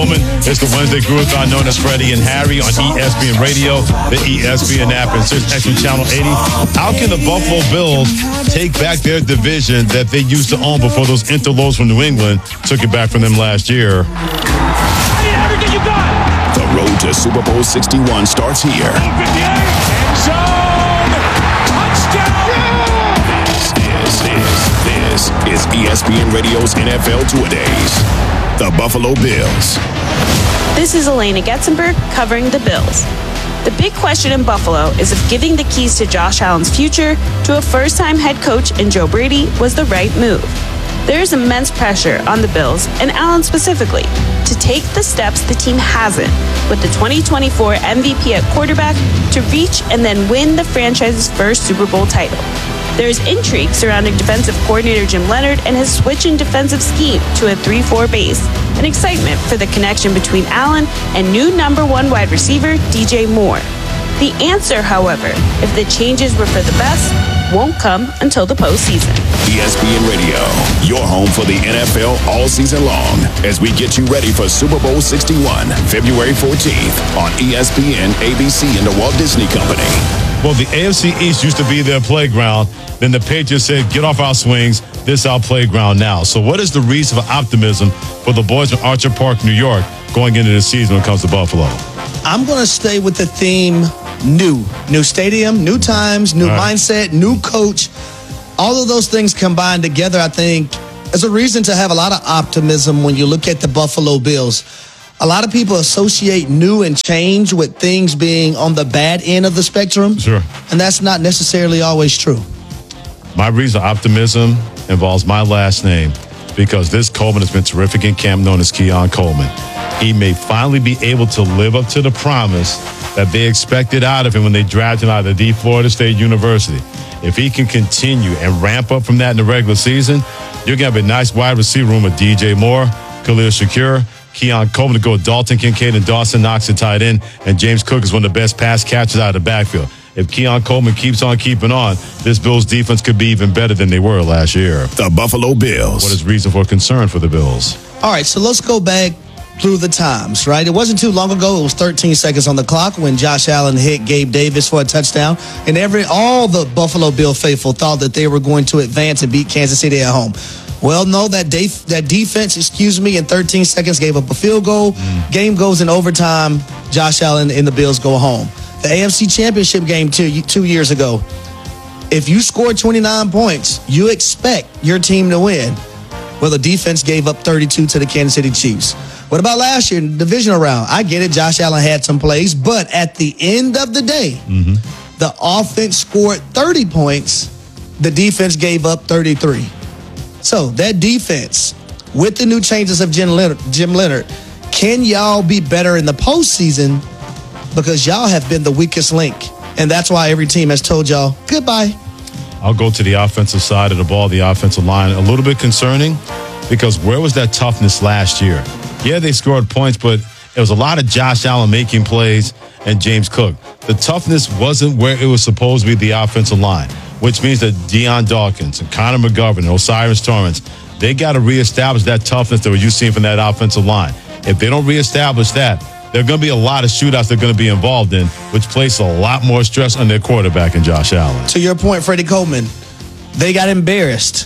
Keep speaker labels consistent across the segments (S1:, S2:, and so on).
S1: It's the Wednesday Groove-Thon known as Freddie and Harry on ESPN Radio, the ESPN app, and Extra Channel 80. How can the Buffalo Bills take back their division that they used to own before those interlopes from New England took it back from them last year?
S2: Everything you got.
S3: The road to Super Bowl 61 starts here.
S2: End zone. Touchdown.
S3: This is ESPN Radio's NFL Two-A-Days. The Buffalo Bills.
S4: This is Elena Getzenberg covering the Bills. The big question in Buffalo is if giving the keys to Josh Allen's future to a first-time head coach in Joe Brady was the right move. There is immense pressure on the Bills, and Allen specifically, to take the steps the team hasn't, with the 2024 MVP at quarterback, to reach and then win the franchise's first Super Bowl title. There is intrigue surrounding defensive coordinator Jim Leonhard and his switch in defensive scheme to a 3-4 base, and excitement for the connection between Allen and new number one wide receiver DJ Moore. The answer, however, if the changes were for the best, won't come until the postseason.
S3: ESPN Radio, your home for the NFL all season long, as we get you ready for Super Bowl 61, February 14th on ESPN, ABC, and the Walt Disney Company.
S1: Well, the AFC East used to be their playground. Then the Patriots said, get off our swings. This is our playground now. So what is the reason for optimism for the boys from Archer Park, New York, going into the season when it comes to Buffalo?
S5: I'm going to stay with the theme new. New stadium, new times, new mindset, new coach. All of those things combined together, I think, is a reason to have a lot of optimism when you look at the Buffalo Bills. A lot of people associate new and change with things being on the bad end of the spectrum.
S1: Sure.
S5: And that's not necessarily always true.
S1: My reason for optimism involves my last name, because this Coleman has been terrific in camp, known as Keon Coleman. He may finally be able to live up to the promise that they expected out of him when they drafted him out of the Florida State University. If he can continue and ramp up from that in the regular season, you're going to have a nice wide receiver room with DJ Moore, Khalil Shakir, Keon Coleman to go with Dalton Kincaid and Dawson Knox at tight end, and James Cook is one of the best pass catchers out of the backfield. If Keon Coleman keeps on keeping on, this Bills defense could be even better than they were last year.
S3: The Buffalo Bills.
S1: What is reason for concern for the Bills?
S5: All right, so let's go back through the times, right? It wasn't too long ago. It was 13 seconds on the clock when Josh Allen hit Gabe Davis for a touchdown. And all the Buffalo Bill faithful thought that they were going to advance and beat Kansas City at home. Well, no, that defense, in 13 seconds gave up a field goal. Game goes in overtime. Josh Allen and the Bills go home. The AFC Championship game 2 years ago, if you scored 29 points, you expect your team to win. Well, the defense gave up 32 to the Kansas City Chiefs. What about last year in the divisional round? I get it. Josh Allen had some plays, but at the end of the day, the offense scored 30 points. The defense gave up 33. So that defense, with the new changes of Jim Leonhard, can y'all be better in the postseason? Because y'all have been the weakest link. And that's why every team has told y'all, goodbye.
S1: I'll go to the offensive side of the ball, the offensive line. A little bit concerning, because where was that toughness last year? Yeah, they scored points, but it was a lot of Josh Allen making plays and James Cook. The toughness wasn't where it was supposed to be, the offensive line, which means that Deion Dawkins and Connor McGovern and Osiris Torrance, they got to reestablish that toughness that you've seen from that offensive line. If they don't reestablish that, there are going to be a lot of shootouts they're going to be involved in, which places a lot more stress on their quarterback and Josh Allen.
S5: To your point, Freddie Coleman, they got embarrassed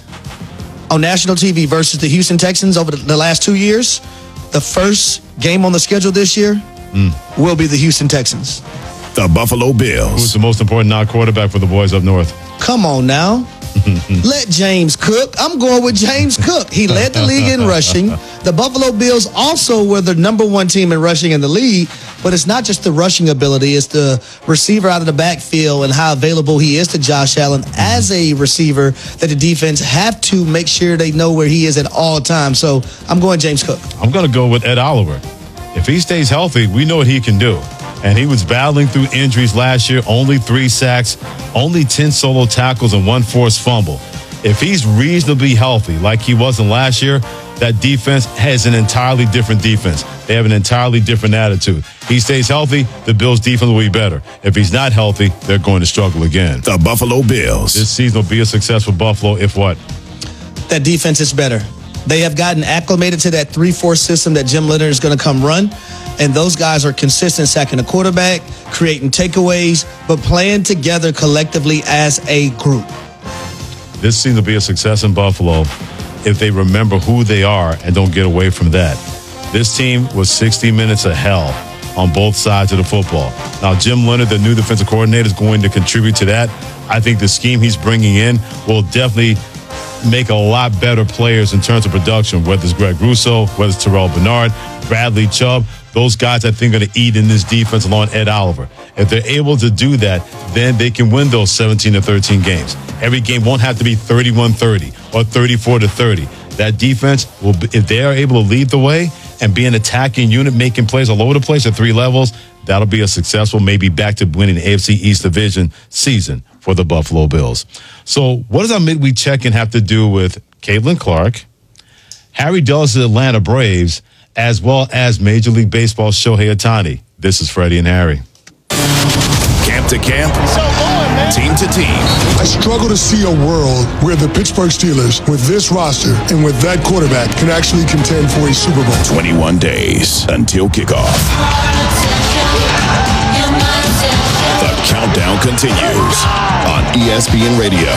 S5: on national TV versus the Houston Texans over the last 2 years. The first game on the schedule this year will be the Houston Texans.
S3: The Buffalo Bills.
S1: Who's the most important non-quarterback for the boys up north?
S5: Come on now. Let James Cook. I'm going with James Cook. He led the league in rushing. The Buffalo Bills also were the number one team in rushing in the league, but it's not just the rushing ability. It's the receiver out of the backfield and how available he is to Josh Allen as a receiver that the defense have to make sure they know where he is at all times. So I'm going James Cook.
S1: I'm going to go with Ed Oliver. If he stays healthy, we know what he can do. And he was battling through injuries last year, only 3 sacks, only 10 solo tackles, and 1 forced fumble. If he's reasonably healthy like he wasn't last year, that defense has an entirely different defense. They have an entirely different attitude. He stays healthy, the Bills' defense will be better. If he's not healthy, they're going to struggle again.
S3: The Buffalo Bills.
S1: This season will be a success for Buffalo if what?
S5: That defense is better. They have gotten acclimated to that 3-4 system that Jim Leonhard is going to come run. And those guys are consistent sacking the quarterback, creating takeaways, but playing together collectively as a group.
S1: This seems to be a success in Buffalo if they remember who they are and don't get away from that. This team was 60 minutes of hell on both sides of the football. Now, Jim Leonhard, the new defensive coordinator, is going to contribute to that. I think the scheme he's bringing in will definitely make a lot better players in terms of production, whether it's Greg Rousseau, whether it's Terrell Bernard, Bradley Chubb. Those guys, I think, are going to eat in this defense along Ed Oliver. If they're able to do that, then they can win those 17-13 games. Every game won't have to be 31-30 or 34-30. That defense will be, if they are able to lead the way and be an attacking unit, making plays all over the place at 3 levels, that'll be a successful, maybe back to winning the AFC East Division season for the Buffalo Bills. So what does our midweek check-in have to do with Caitlin Clark, Harry Dulles' Atlanta Braves, as well as Major League Baseball's Shohei Ohtani? This is Freddie and Harry.
S3: Camp to camp, team to team.
S6: I struggle to see a world where the Pittsburgh Steelers, with this roster and with that quarterback, can actually contend for a Super Bowl.
S3: 21 days until kickoff. The countdown continues on ESPN Radio.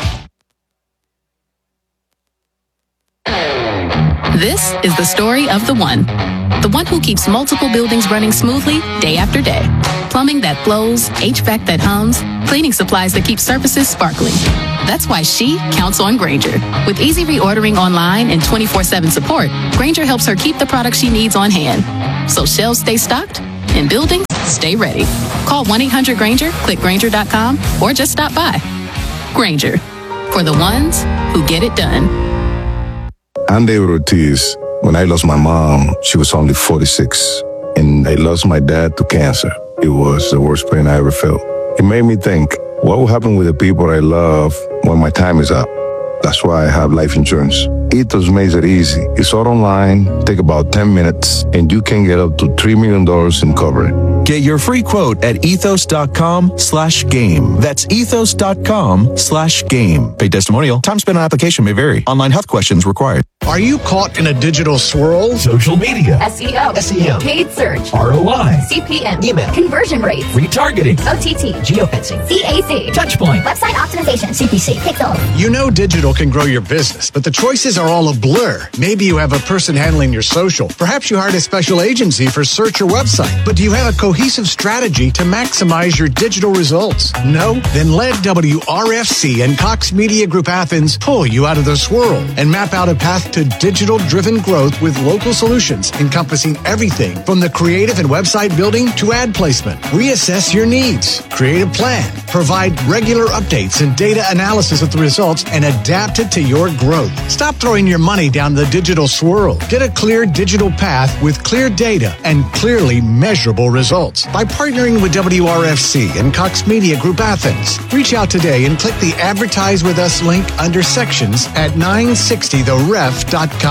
S7: This is the story of the one who keeps multiple buildings running smoothly day after day. Plumbing that flows, HVAC that hums, cleaning supplies that keep surfaces sparkling. That's why she counts on Grainger. With easy reordering online and 24/7 support, Grainger helps her keep the products she needs on hand. So shelves stay stocked and buildings stay ready. Call 1-800-GRAINGER, click Grainger.com, or just stop by. Grainger, for the ones who get it done.
S8: I'm David Ortiz. When I lost my mom, she was only 46, and I lost my dad to cancer. It was the worst pain I ever felt. It made me think, what will happen with the people I love when my time is up? That's why I have life insurance. Ethos makes it easy. It's all online, take about 10 minutes, and you can get up to $3 million in coverage.
S9: Get your free quote at ethos.com/game. That's ethos.com/game. Paid testimonial. Time spent on application may vary. Online health questions required.
S10: Are you caught in a digital swirl?
S11: Social media,
S12: SEO,
S11: SEM,
S12: paid search,
S11: ROI,
S12: CPM,
S11: email,
S12: conversion rates,
S11: retargeting,
S12: OTT,
S11: geofencing,
S12: CAC,
S11: touchpoint,
S12: website optimization, CPC, Pixel.
S10: You know digital can grow your business, but the choices are all a blur. Maybe you have a person handling your social. Perhaps you hired a special agency for search or website. But do you have a cohesive strategy to maximize your digital results? No? Then let WRFC and Cox Media Group Athens pull you out of the swirl and map out a path to digital-driven growth with local solutions encompassing everything from the creative and website building to ad placement. Reassess your needs, create a plan, provide regular updates and data analysis of the results, and adapt it to your growth. Stop throwing your money down the digital swirl. Get a clear digital path with clear data and clearly measurable results by partnering with WRFC and Cox Media Group Athens. Reach out today and click the Advertise With Us link under sections at 960theref.com.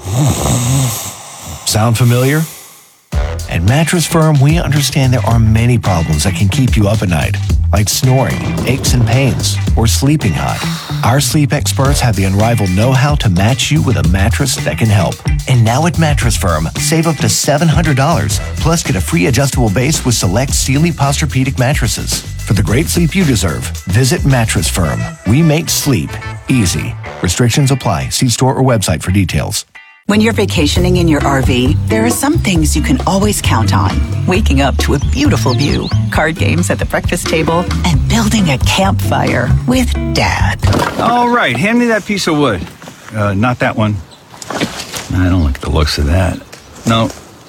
S13: Sound familiar? At Mattress Firm, we understand there are many problems that can keep you up at night, like snoring, aches and pains, or sleeping hot. Our sleep experts have the unrivaled know-how to match you with a mattress that can help. And now at Mattress Firm, save up to $700, plus get a free adjustable base with select Sealy Posturepedic mattresses. For the great sleep you deserve, visit Mattress Firm. We make sleep easy. Restrictions apply. See store or website for details.
S14: When you're vacationing in your RV, there are some things you can always count on. Waking up to a beautiful view, card games at the breakfast table, and building a campfire with Dad.
S15: All right, hand me that piece of wood. Not that one. I don't like the looks of that. No.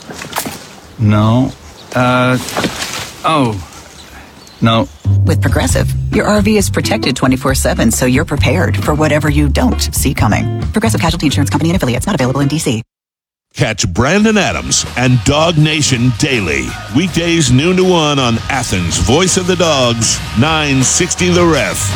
S15: No.
S14: With Progressive, your RV is protected 24/7, so you're prepared for whatever you don't see coming. Progressive Casualty Insurance Company and affiliates, not available in D.C.
S16: Catch Brandon Adams and Dog Nation daily. Weekdays noon to 1 on Athens' Voice of the Dogs, 960 The Ref.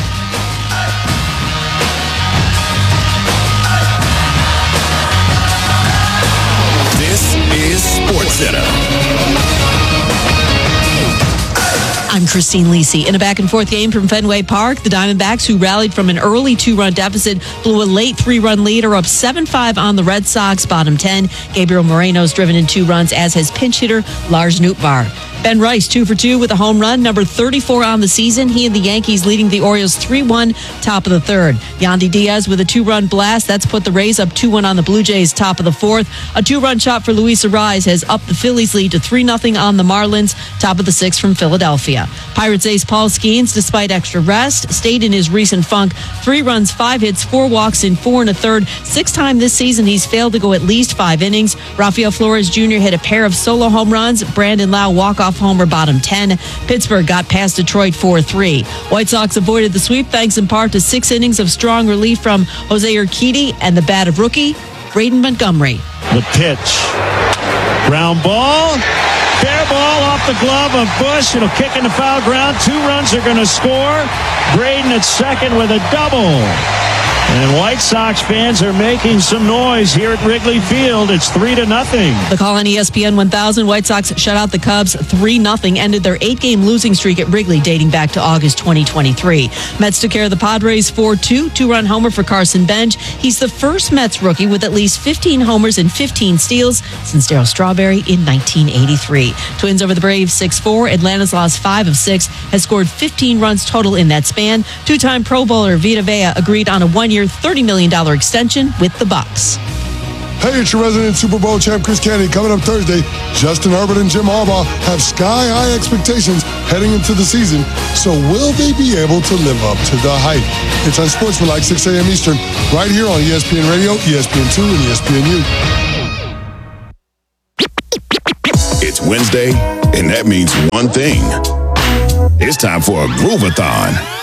S3: This is SportsCenter.
S11: I'm Christine Lisi. In a back-and-forth game from Fenway Park, the Diamondbacks, who rallied from an early 2-run deficit, blew a late 3-run lead, are up 7-5 on the Red Sox, bottom 10. Gabriel Moreno's driven in 2 runs, as has pinch hitter Lars Nootbaar. Ben Rice, 2 for 2 with a home run, number 34 on the season. He and the Yankees leading the Orioles 3-1, top of the 3rd. Yandy Diaz with a 2-run blast. That's put the Rays up 2-1 on the Blue Jays, top of the 4th. A 2-run shot for Luis Arraez has upped the Phillies' lead to 3-0 on the Marlins, top of the 6th from Philadelphia. Pirates ace Paul Skeens, despite extra rest, stayed in his recent funk. 3 runs, 5 hits, 4 walks in 4 1/3. 6th time this season he's failed to go at least 5 innings. Rafael Flores Jr. hit a pair of solo home runs. Brandon Lau walk-off homer, bottom 10. Pittsburgh got past Detroit 4-3. White Sox avoided the sweep thanks in part to 6 innings of strong relief from Jose Urquidy and the bat of rookie Braden Montgomery.
S2: The pitch. Ground ball. Fair ball off the glove of Bush. It'll kick in the foul ground. 2 runs are going to score. Braden at second with a double. And White Sox fans are making some noise here at Wrigley Field. It's 3-0.
S11: The call on ESPN 1000. White Sox shut out the Cubs 3-0, ended their 8-game losing streak at Wrigley dating back to August 2023. Mets took care of the Padres 4-2, 2-run homer for Carson Bench. He's the first Mets rookie with at least 15 homers and 15 steals since Darryl Strawberry in 1983. Twins over the Braves 6-4. Atlanta's lost 5 of 6, has scored 15 runs total in that span. 2-time Pro Bowler Vita Vea agreed on a 1-year, $30 million extension with the Bucs.
S6: Hey, it's your resident Super Bowl champ, Chris Candy. Coming up Thursday, Justin Herbert and Jim Harbaugh have sky-high expectations heading into the season. So will they be able to live up to the hype? It's on Sportsmanlike, 6 a.m. Eastern, right here on ESPN Radio, ESPN2, and ESPNU.
S3: It's Wednesday, and that means one thing. It's time for a Groovathon.